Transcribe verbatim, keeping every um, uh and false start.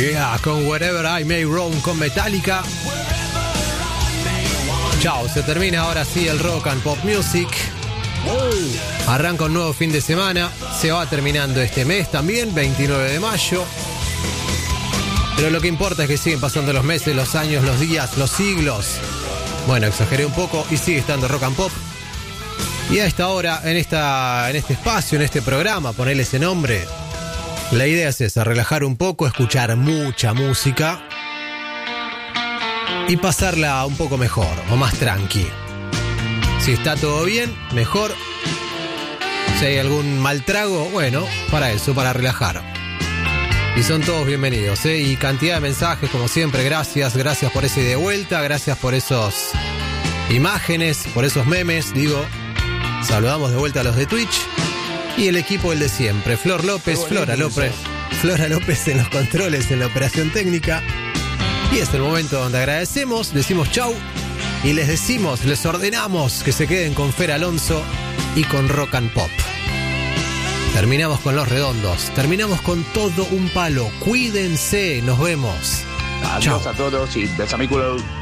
Yeah, con Wherever I May Roam con Metallica. Chao, se termina ahora sí el Rock and Pop Music. Arranca un nuevo fin de semana. Se va terminando este mes también, veintinueve de mayo. Pero lo que importa es que siguen pasando los meses, los años, los días, los siglos. Bueno, exageré un poco y sigue estando Rock and Pop. Y a esta hora, en, esta, en este espacio, en este programa, ponerle ese nombre, la idea es esa, relajar un poco, escuchar mucha música y pasarla un poco mejor o más tranqui. Si está todo bien, mejor. Si hay algún mal trago, bueno, para eso, para relajar. Y son todos bienvenidos, ¿eh? Y cantidad de mensajes, como siempre, gracias, gracias por ese de vuelta, gracias por esos imágenes, por esos memes, digo. Saludamos de vuelta a los de Twitch. Y el equipo, el de siempre, Flor López, Flora López, Flora López en los controles, en la operación técnica. Y es el momento donde agradecemos, decimos chau y les decimos, les ordenamos que se queden con Fer Alonso y con Rock and Pop. Terminamos con Los Redondos, terminamos con todo un palo. Cuídense, nos vemos. Adiós a todos y besamículos.